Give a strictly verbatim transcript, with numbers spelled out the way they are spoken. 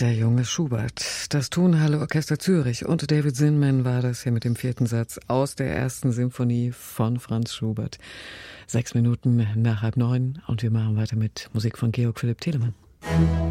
Der junge Schubert. Das Tonhalle Orchester Zürich und David Zinman war das hier mit dem vierten Satz aus der ersten Symphonie von Franz Schubert. Sechs Minuten nach halb neun und wir machen weiter mit Musik von Georg Philipp Telemann.